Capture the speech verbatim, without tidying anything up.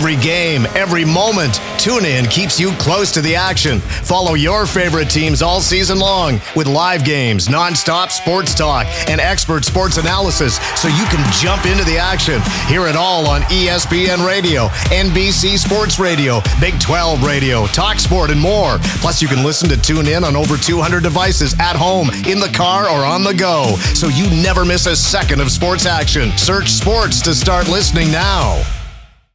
Every game, every moment, TuneIn keeps you close to the action. Follow your favorite teams all season long with live games, nonstop sports talk, and expert sports analysis so you can jump into the action. Hear it all on E S P N Radio, N B C Sports Radio, Big twelve Radio, Talk Sport, and more. Plus, you can listen to TuneIn on over two hundred devices at home, in the car, or on the go, so you never miss a second of sports action. Search sports to start listening now.